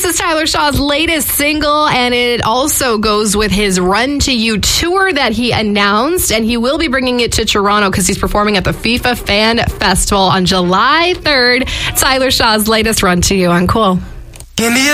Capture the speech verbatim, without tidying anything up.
is Tyler Shaw's latest single, and it also goes with his Run to You tour that he announced, and he will be bringing it to Toronto because he's performing at the FIFA Fan Festival on July third. Tyler Shaw's latest Run to You on Cool.